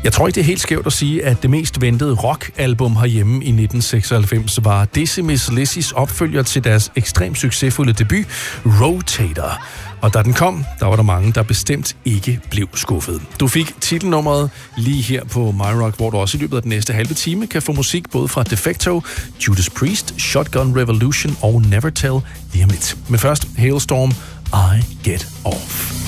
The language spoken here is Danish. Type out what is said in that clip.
Jeg tror ikke, det er helt skævt at sige, at det mest ventede rockalbum herhjemme i 1996 var Dizzy Miss Lizzys opfølger til deres ekstremt succesfulde debut, Rotator. Og da den kom, der var der mange, der bestemt ikke blev skuffet. Du fik titelnummeret lige her på MyRock, hvor du også i løbet af den næste halve time kan få musik både fra Defecto, Judas Priest, Shotgun Revolution og Nevertell lige om lidt. Men først Hailstorm, I Get Off.